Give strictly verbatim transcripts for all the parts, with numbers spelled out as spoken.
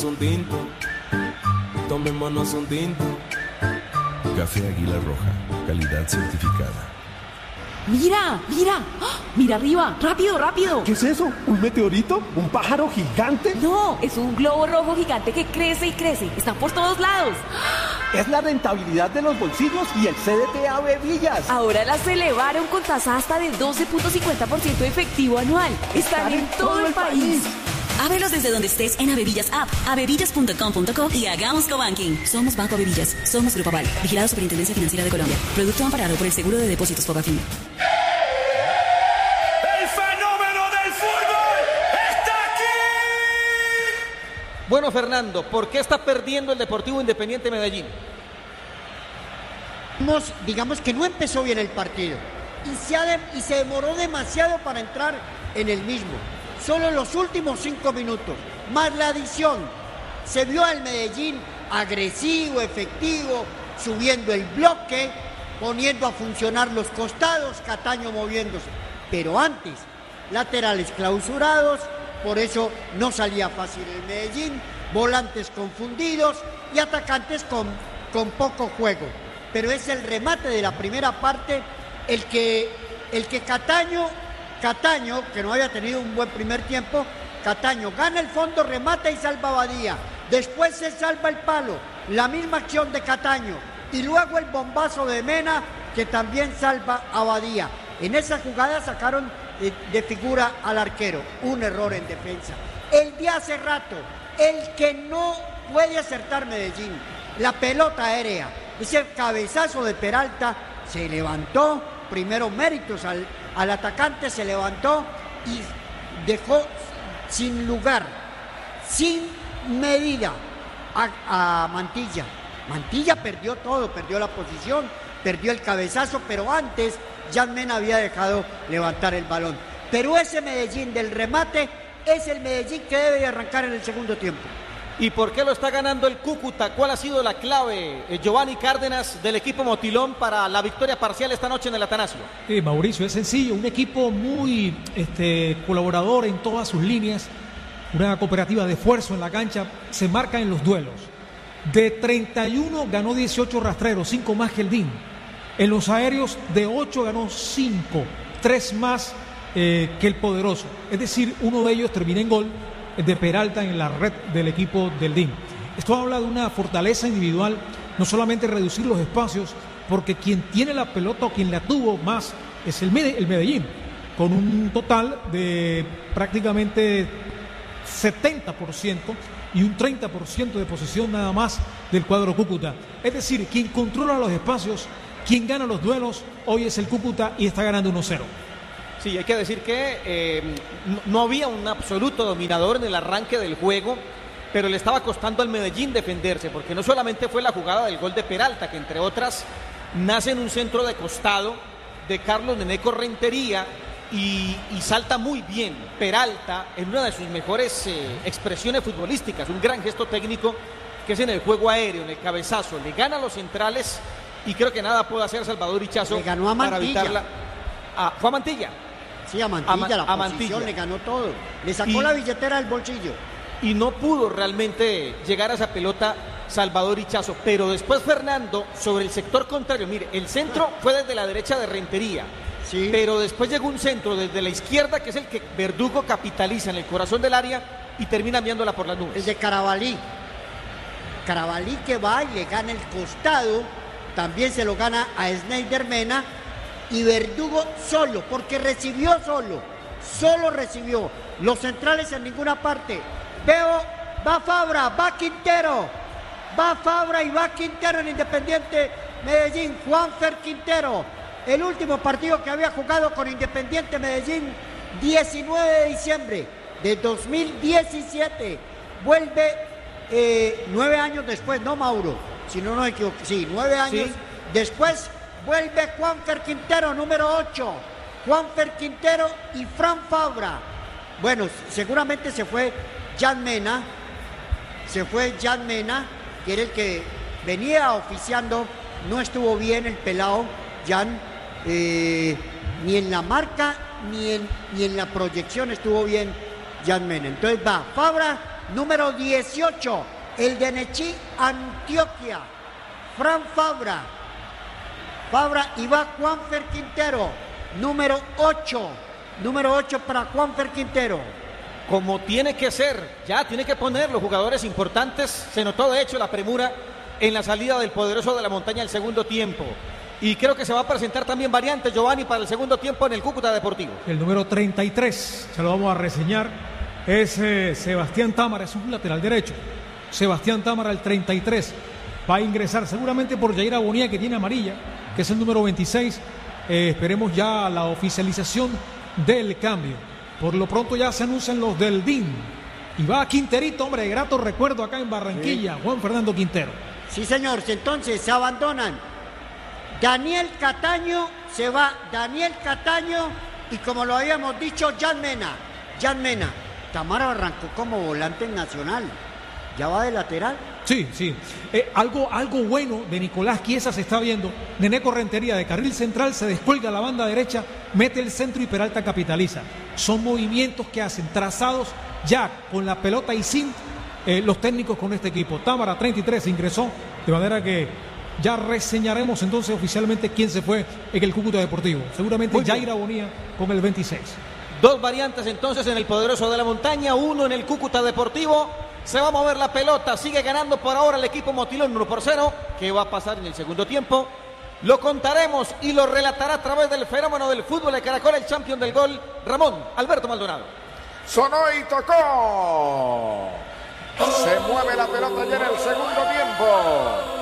Un tinto, tomémonos un tinto. Café Águila Roja, calidad certificada. ¡Mira! ¡Mira! ¡Ah! ¡Mira arriba! ¡Rápido, rápido! ¿Qué es eso? ¿Un meteorito? ¿Un pájaro gigante? No, es un globo rojo gigante que crece y crece. Están por todos lados. Es la rentabilidad de los bolsillos y el C D T Ave Villas. Ahora las elevaron con tasa hasta de doce punto cincuenta por ciento efectivo anual. Están, Están en, en todo, todo el país. país. Ábrelos desde donde estés en Avevillas App, avevillas punto com punto co y hagamos cobanking. Somos Banco Avevillas, somos Grupo Aval, vigilado Superintendencia Financiera de Colombia. Producto amparado por el Seguro de Depósitos Fogafín. ¡El fenómeno del fútbol está aquí! Bueno, Fernando, ¿por qué está perdiendo el Deportivo Independiente Medellín? Digamos que no empezó bien el partido y se, ha de, y se demoró demasiado para entrar en el mismo. Solo los últimos cinco minutos, más la adición, se vio al Medellín agresivo, efectivo, subiendo el bloque, poniendo a funcionar los costados, Cataño moviéndose. Pero antes, laterales clausurados, por eso no salía fácil el Medellín, volantes confundidos y atacantes con, con poco juego. Pero es el remate de la primera parte el que, el que Cataño... Cataño, que no había tenido un buen primer tiempo, Cataño gana el fondo, remata y salva a Badía. Después se salva el palo, la misma acción de Cataño. Y luego el bombazo de Mena, que también salva a Badía. En esa jugada sacaron de, de figura al arquero. Un error en defensa. El de hace rato, el que no puede acertar Medellín, la pelota aérea, ese cabezazo de Peralta, se levantó, primero méritos al... al atacante, se levantó y dejó sin lugar, sin medida a, a Mantilla. Mantilla perdió todo, perdió la posición, perdió el cabezazo, pero antes Jan Mena había dejado levantar el balón. Pero ese Medellín del remate es el Medellín que debe arrancar en el segundo tiempo. ¿Y por qué lo está ganando el Cúcuta? ¿Cuál ha sido la clave, eh, Giovanni Cárdenas, del equipo Motilón para la victoria parcial esta noche en el Atanasio? Sí, Mauricio, es sencillo, un equipo muy este, colaborador en todas sus líneas, una cooperativa de esfuerzo en la cancha, se marca en los duelos. De treinta y uno ganó dieciocho rastreros, cinco más que el D I N. En los aéreos de ocho ganó cinco, tres más eh, que el Poderoso. Es decir, uno de ellos termina en gol, de Peralta en la red del equipo del D I N. Esto habla de una fortaleza individual, no solamente reducir los espacios, porque quien tiene la pelota o quien la tuvo más es el, Mede- el Medellín, con un total de prácticamente setenta por ciento y un treinta por ciento de posesión nada más del cuadro Cúcuta. Es decir, quien controla los espacios, quien gana los duelos, hoy es el Cúcuta y está ganando uno cero. Sí, hay que decir que eh, no, no había un absoluto dominador en el arranque del juego, pero le estaba costando al Medellín defenderse, porque no solamente fue la jugada del gol de Peralta, que entre otras nace en un centro de costado de Carlos Neneco Rentería y, y salta muy bien Peralta en una de sus mejores eh, expresiones futbolísticas, un gran gesto técnico que es en el juego aéreo, en el cabezazo, le gana a los centrales y creo que nada puede hacer Salvador Ichazo le ganó a para Mantilla. evitarla. Ah, ¿fue a Mantilla? Sí, a Mantilla, a, la a posición, Mantilla. le ganó todo. Le sacó Y, la billetera del bolsillo. Y no pudo realmente llegar a esa pelota Salvador Ichazo. Pero después Fernando, sobre el sector contrario, mire, el centro fue desde la derecha de Rentería. Sí. Pero después llegó un centro desde la izquierda, que es el que Verdugo capitaliza en el corazón del área y termina enviándola por las nubes. El de Carabalí. Carabalí que va y le gana el costado. También se lo gana a Snyder Mena. Y Verdugo solo, porque recibió solo, solo recibió. Los centrales en ninguna parte. Veo, va Fabra, va Quintero, va Fabra y va Quintero en Independiente Medellín. Juanfer Quintero, el último partido que había jugado con Independiente Medellín, diecinueve de diciembre de dos mil diecisiete. Vuelve eh, nueve años después, no Mauro, si no nos equivocamos, sí, nueve años sí. después. Vuelve Juanfer Quintero, número ocho. Juanfer Quintero y Fran Fabra. Bueno, seguramente se fue Jan Mena. Se fue Jan Mena, que era el que venía oficiando. No estuvo bien el pelado, Jan. Eh, ni en la marca, ni en, ni en la proyección estuvo bien Jan Mena. Entonces va Fabra Número dieciocho, el de Nechí, Antioquia, Fran Fabra. Fabra y va Juanfer Quintero. Número ocho, número ocho para Juanfer Quintero. Como tiene que ser, ya tiene que poner los jugadores importantes. Se notó de hecho la premura en la salida del poderoso de la montaña el segundo tiempo. Y creo que se va a presentar también variante, Giovanni, para el segundo tiempo en el Cúcuta Deportivo. El número treinta y tres, se lo vamos a reseñar, es eh, Sebastián Támara, es un lateral derecho. Sebastián Támara, el treinta y tres, va a ingresar seguramente por Jair Abonía, que tiene amarilla, que es el número veintiséis. Eh, esperemos ya la oficialización del cambio. Por lo pronto ya se anuncian los del D I N. Y va Quinterito, hombre, grato recuerdo acá en Barranquilla, sí. Juan Fernando Quintero. Sí, señor, entonces se abandonan Daniel Cataño, se va Daniel Cataño y como lo habíamos dicho, Jan Mena. Jan Mena. Tamara arrancó como volante en Nacional. ¿Ya va de lateral? Sí, sí. Eh, algo, algo bueno de Nicolás Chiesa se está viendo. Neneco Rentería de carril central se descuelga la banda derecha, mete el centro y Peralta capitaliza. Son movimientos que hacen trazados ya con la pelota y sin eh, los técnicos con este equipo. Támara treinta y tres ingresó, de manera que ya reseñaremos entonces oficialmente quién se fue en el Cúcuta Deportivo. Seguramente Jair Abonía con el veintiséis. Dos variantes entonces en el poderoso de la montaña, uno en el Cúcuta Deportivo. Se va a mover la pelota, sigue ganando por ahora el equipo Motilón uno por cero. ¿Qué va a pasar en el segundo tiempo? Lo contaremos y lo relatará a través del fenómeno del fútbol de Caracol, el campeón del gol, Ramón Alberto Maldonado. Sonó y tocó. Se mueve la pelota ya en el segundo tiempo.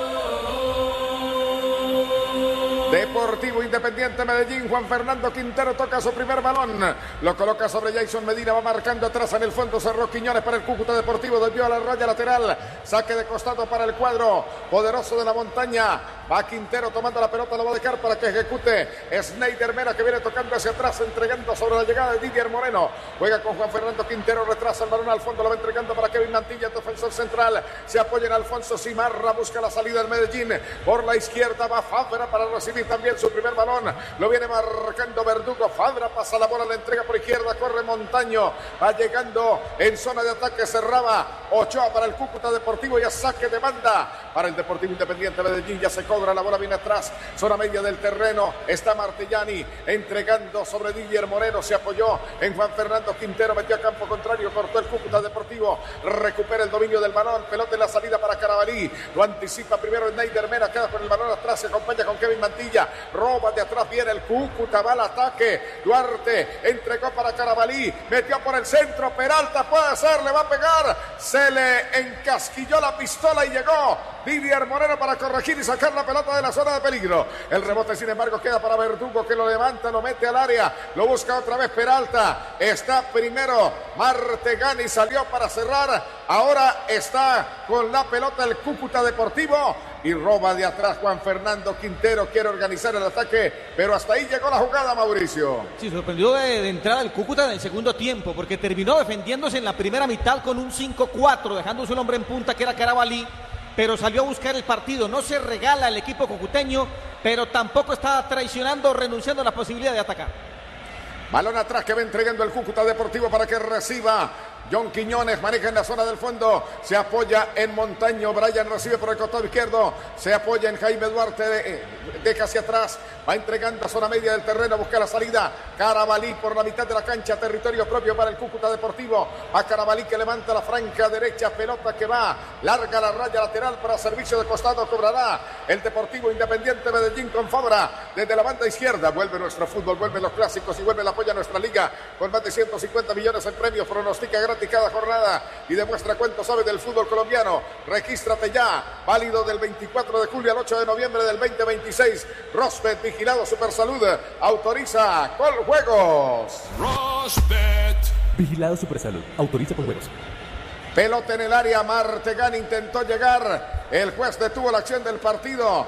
Deportivo Independiente Medellín, Juan Fernando Quintero toca su primer balón, lo coloca sobre Jason Medina, va marcando atrás en el fondo, cerró Quiñones para el Cúcuta Deportivo, desvió a la raya lateral, saque de costado para el cuadro poderoso de la montaña, va Quintero tomando la pelota, la va a dejar para que ejecute Sneider Mera, que viene tocando hacia atrás, entregando sobre la llegada de Didier Moreno, juega con Juan Fernando Quintero, retrasa el balón al fondo, lo va entregando para Kevin Mantilla, defensor central, se apoya en Alfonso Cimarra, busca la salida del Medellín, por la izquierda va Fabra para recibir también su primer balón, lo viene marcando Verdugo, Fabra pasa la bola, la entrega por izquierda, corre Montaño, va llegando en zona de ataque, cerraba Ochoa para el Cúcuta Deportivo y a saque de banda para el Deportivo Independiente Medellín, ya se cobra, la bola viene atrás, zona media del terreno, está Martellani entregando sobre Didier Moreno, se apoyó en Juan Fernando Quintero, metió a campo contrario, cortó el Cúcuta Deportivo, recupera el dominio del balón, pelota en la salida para Carabalí, lo anticipa primero Sneider Mera, queda con el balón atrás, se acompaña con Kevin Mantilla, roba de atrás, viene el Cúcuta, va al ataque, Duarte entregó para Carabalí, metió por el centro, Peralta puede hacer, le va a pegar, se le encasquilló la pistola y llegó Didier Moreno para corregir y sacar la pelota de la zona de peligro, el rebote sin embargo queda para Verdugo, que lo levanta, lo mete al área, lo busca otra vez Peralta, está primero Martegani, salió para cerrar, ahora está con la pelota el Cúcuta Deportivo y roba de atrás Juan Fernando Quintero, quiere organizar el ataque, pero hasta ahí llegó la jugada, Mauricio. Sí, sorprendió de, de entrada el Cúcuta en el segundo tiempo, porque terminó defendiéndose en la primera mitad con un cinco cuatro, dejándose un hombre en punta que era Carabalí, pero salió a buscar el partido, no se regala el equipo cucuteño, pero tampoco está traicionando o renunciando a la posibilidad de atacar. Balón atrás que va entregando el Cúcuta Deportivo para que reciba John Quiñones, maneja en la zona del fondo, se apoya en Montaño, Brian recibe por el costado izquierdo, se apoya en Jaime Duarte, de, deja hacia atrás, va entregando a zona media del terreno, busca la salida, Carabalí por la mitad de la cancha, territorio propio para el Cúcuta Deportivo, a Carabalí que levanta la franja derecha, pelota que va, larga la raya lateral para servicio de costado, cobrará el Deportivo Independiente Medellín con Fabra, desde la banda izquierda, vuelve nuestro fútbol, vuelven los clásicos y vuelve el apoyo a nuestra liga, con más de ciento cincuenta millones en premios, pronostica gratis cada jornada y demuestra cuánto sabe del fútbol colombiano. Regístrate ya, válido del veinticuatro de julio al ocho de noviembre del veinte veintiséis. Rosbet, vigilado Supersalud, autoriza Coljuegos. Rosbet, vigilado Supersalud, autoriza Coljuegos. Pelota en el área, Martegani intentó llegar, el juez detuvo la acción del partido,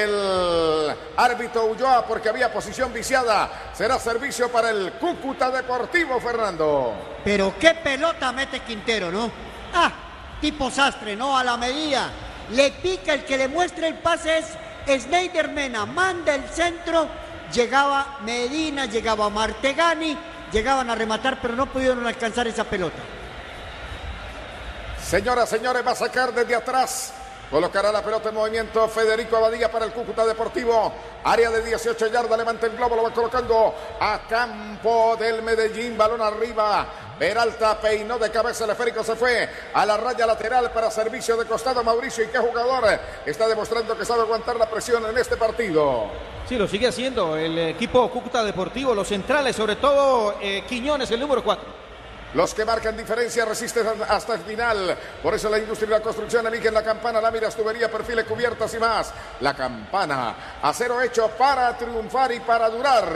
el árbitro Ulloa porque había posición viciada, será servicio para el Cúcuta Deportivo, Fernando. Pero qué pelota mete Quintero, ¿no? Ah, tipo sastre, ¿no? A la medida, le pica, el que le muestra el pase es Sneider Mena, manda el centro, llegaba Medina, llegaba Martegani, llegaban a rematar pero no pudieron alcanzar esa pelota. Señoras, señores, va a sacar desde atrás. Colocará la pelota en movimiento Federico Abadía para el Cúcuta Deportivo. Área de dieciocho yardas, levanta el globo, lo va colocando a campo del Medellín. Balón arriba. Peralta peinó de cabeza, el esférico se fue a la raya lateral para servicio de costado. Mauricio, ¿y qué jugador está demostrando que sabe aguantar la presión en este partido? Sí, lo sigue haciendo el equipo Cúcuta Deportivo, los centrales, sobre todo eh, Quiñones, el número cuatro. Los que marcan diferencia resisten hasta el final. Por eso la industria y la construcción eligen la campana, láminas, tubería, perfiles, cubiertas y más. La campana, acero hecho para triunfar y para durar.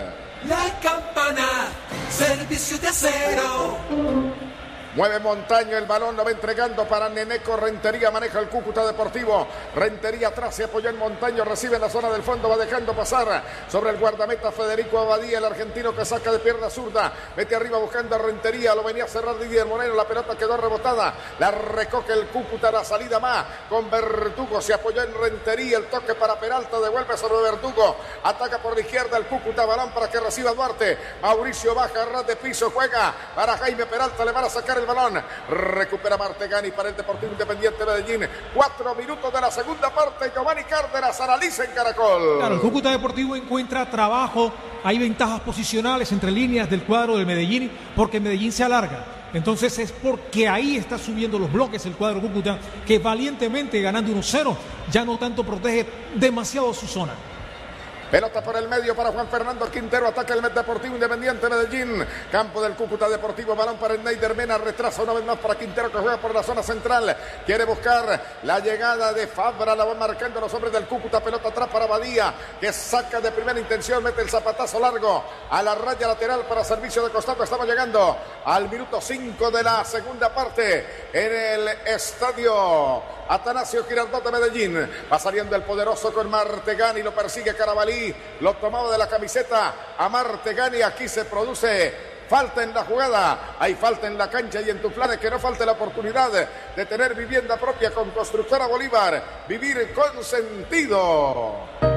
La campana, servicio de acero. Mueve Montaño, el balón lo va entregando para Neneco Rentería, maneja el Cúcuta Deportivo. Rentería atrás, se apoyó en Montaño, recibe en la zona del fondo, va dejando pasar sobre el guardameta Federico Abadía, el argentino que saca de pierna zurda, mete arriba buscando a Rentería, lo venía a cerrar Didier Moreno, la pelota quedó rebotada, la recoge el Cúcuta, la salida más con Verdugo, se apoyó en Rentería, el toque para Peralta, devuelve sobre Verdugo, ataca por la izquierda el Cúcuta, balón para que reciba Duarte, Mauricio baja, ras de piso, juega para Jaime Peralta, le van a sacar el balón, recupera Martegani para el Deportivo Independiente Medellín. Cuatro minutos de la segunda parte. Giovanni Cárdenas analiza en Caracol. Claro, el Cúcuta Deportivo encuentra trabajo, hay ventajas posicionales entre líneas del cuadro del Medellín, porque Medellín se alarga. Entonces es porque ahí está subiendo los bloques el cuadro Cúcuta, que valientemente ganando uno cero, ya no tanto protege demasiado su zona. Pelota por el medio para Juan Fernando Quintero. Ataca el Deportivo Independiente Medellín. Campo del Cúcuta Deportivo. Balón para el Neider Mena. Retrasa una vez más para Quintero, que juega por la zona central. Quiere buscar la llegada de Fabra. La van marcando los hombres del Cúcuta. Pelota atrás para Badía, que saca de primera intención. Mete el zapatazo largo a la raya lateral para servicio de costado. Estamos llegando al minuto cinco de la segunda parte en el estadio Atanasio Girardot de Medellín. Va saliendo el poderoso con Martegani. Lo persigue Carabalí. Lo tomaba de la camiseta a Martegani. Aquí se produce falta en la jugada. Hay falta en la cancha y en tu planes. Que no falte la oportunidad de tener vivienda propia con Constructora Bolívar. Vivir con sentido.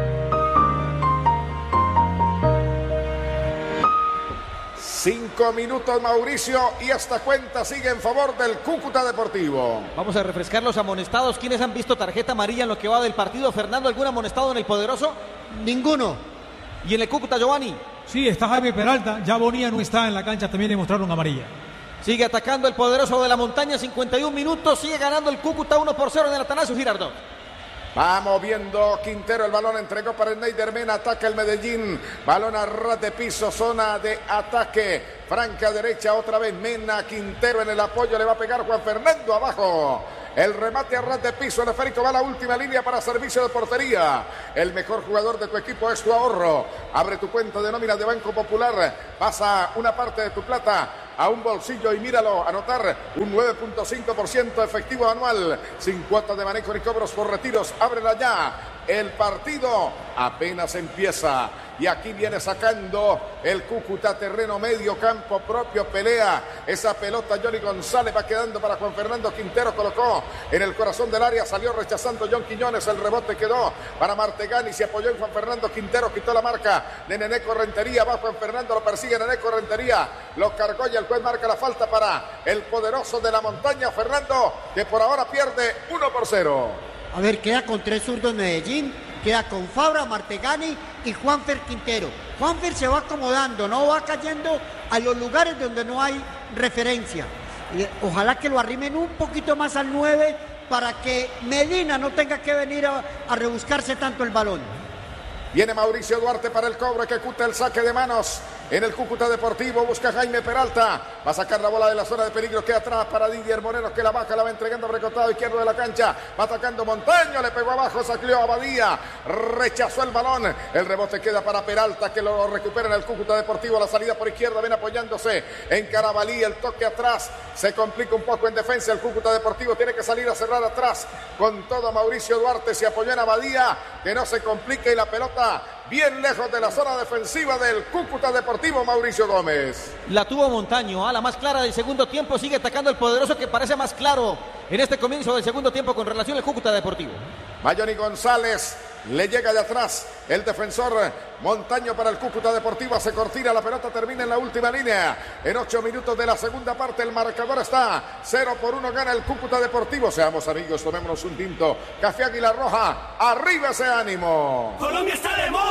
Cinco minutos, Mauricio, y esta cuenta sigue en favor del Cúcuta Deportivo. Vamos a refrescar los amonestados. ¿Quiénes han visto tarjeta amarilla en lo que va del partido? Fernando, ¿algún amonestado en el poderoso? Ninguno. ¿Y en el Cúcuta, Giovanni? Sí, está Jaime Peralta. Ya Bonilla no está en la cancha, también le mostraron amarilla. Sigue atacando el poderoso de la montaña, cincuenta y un minutos. Sigue ganando el Cúcuta uno por cero en el Atanasio Girardot. Va moviendo Quintero, el balón entregó para el Neider Mena, ataca el Medellín, balón a ras de piso, zona de ataque, franca derecha, otra vez Mena, Quintero en el apoyo, le va a pegar Juan Fernando abajo. El remate a ras de piso, el esférico va a la última línea para servicio de portería. El mejor jugador de tu equipo es tu ahorro. Abre tu cuenta de nómina de Banco Popular. Pasa una parte de tu plata a un bolsillo y míralo, anotar un nueve punto cinco por ciento efectivo anual. Sin cuotas de manejo ni cobros por retiros. Ábrela ya. El partido apenas empieza. Y aquí viene sacando el Cúcuta, terreno medio, campo propio, pelea. Esa pelota Johnny González va quedando para Juan Fernando Quintero. Colocó en el corazón del área, salió rechazando John Quiñones. El rebote quedó para Martegani, se apoyó en Juan Fernando Quintero. Quitó la marca de Neneco Rentería. Va Juan Fernando, lo persigue Neneco Rentería. Lo cargó y el juez marca la falta para el poderoso de la montaña, Fernando, que por ahora pierde uno por cero. A ver, queda con tres zurdos Medellín, queda con Fabra, Martegani y Juanfer Quintero. Juanfer se va acomodando, no va cayendo a los lugares donde no hay referencia. Y ojalá que lo arrimen un poquito más al nueve para que Medina no tenga que venir a, a rebuscarse tanto el balón. Viene Mauricio Duarte para el cobro, ejecuta el saque de manos en el Cúcuta Deportivo, busca Jaime Peralta, va a sacar la bola de la zona de peligro, queda atrás para Didier Moreno, que la baja, la va entregando por el costado izquierdo de la cancha, va atacando Montaño, le pegó abajo, sacó a Abadía, rechazó el balón, el rebote queda para Peralta, que lo recupera en el Cúcuta Deportivo, la salida por izquierda, viene apoyándose en Carabalí, el toque atrás, se complica un poco en defensa, el Cúcuta Deportivo tiene que salir a cerrar atrás, con todo Mauricio Duarte, se apoyó en Abadía, que no se complique y la pelota bien lejos de la zona defensiva del Cúcuta Deportivo, Mauricio Gómez. La tuvo Montaño, a la más clara del segundo tiempo, sigue atacando el poderoso que parece más claro en este comienzo del segundo tiempo con relación al Cúcuta Deportivo. Mayoni González Le llega de atrás el defensor Montaño para el Cúcuta Deportivo. Hace cortina, la pelota termina en la última línea. En ocho minutos de la segunda parte el marcador está cero por uno, gana el Cúcuta Deportivo. Seamos amigos, tomémonos un tinto. Café Águila Roja, arriba ese ánimo. Colombia está de moda.